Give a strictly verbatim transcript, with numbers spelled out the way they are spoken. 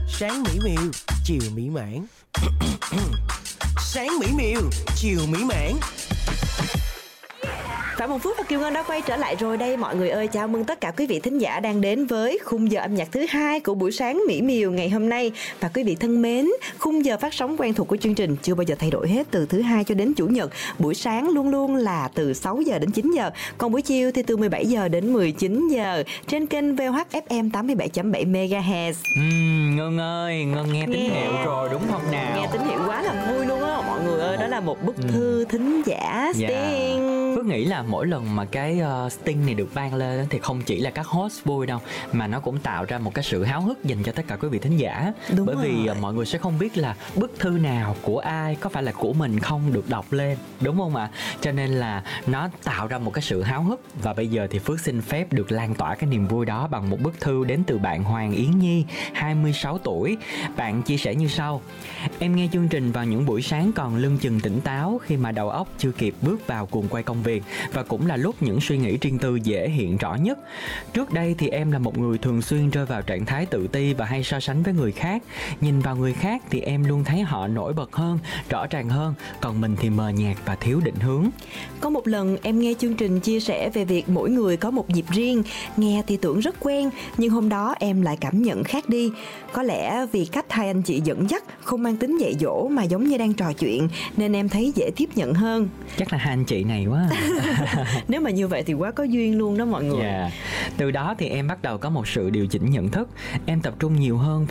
Sáng mỹ miều, chiều mỹ mãn. Sáng mỹ miều, chiều mỹ mãn. Phạm Hồng Phúc và Kiều Ngân đã quay trở lại rồi đây mọi người ơi. Chào mừng tất cả quý vị thính giả đang đến với khung giờ âm nhạc thứ hai của buổi sáng mỹ miều ngày hôm nay. Và quý vị thân mến, khung giờ phát sóng quen thuộc của chương trình chưa bao giờ thay đổi hết, từ thứ hai cho đến chủ nhật. Buổi sáng luôn luôn là từ sáu giờ đến chín giờ, còn buổi chiều thì từ mười bảy giờ đến mười chín giờ trên kênh vê o hát ép em tám mươi bảy chấm bảy MHz. Uhm, Ngân ơi, Ngân nghe tín Nghe. hiệu rồi đúng không nào? Nghe tín hiệu quá là vui luôn á mọi người ơi. Đó là một bức thư thính giả Dạ. Sting. Phước nghĩ là mỗi lần mà cái uh, Sting này được vang lên thì không chỉ là các host vui đâu, mà nó cũng tạo ra một cái sự háo hức dành cho tất cả quý vị thính giả. Đúng Bởi vì rồi. uh, mọi người sẽ không biết là bức thư nào của ai, có phải là của mình không được đọc lên, đúng không ạ? Cho nên là nó tạo ra một cái sự háo hức. Và bây giờ thì Phước xin phép được lan tỏa cái niềm vui đó bằng một bức thư đến từ bạn Hoàng Yến Nhi, hai mươi sáu tuổi. Bạn chia sẻ như sau: Em nghe chương trình vào những buổi sáng còn lưng chừng tỉnh táo, khi mà đầu óc chưa kịp bước vào cuồng quay công việc, và cũng là lúc những suy nghĩ riêng tư dễ hiện rõ nhất. Trước đây thì em là một người thường xuyên rơi vào trạng thái tự ti và hay so sánh với người khác. Nhìn vào người khác thì em luôn thấy họ nổi bật hơn, rõ ràng hơn, còn mình thì mờ nhạt và thiếu định hướng. Có một lần em nghe chương trình chia sẻ về việc mỗi người có một nhịp riêng. Nghe thì tưởng rất quen, nhưng hôm đó em lại cảm nhận khác đi. Có lẽ vì cách hai anh chị dẫn dắt không mang tính dạy dỗ mà giống như đang trò chuyện, nên em thấy dễ tiếp nhận hơn. Chắc là hai anh chị này quá. Nếu mà như vậy thì quá có duyên luôn đó mọi người. Yeah. Từ đó thì em bắt đầu có một sự điều chỉnh nhận thức. Em tập trung nhiều hơn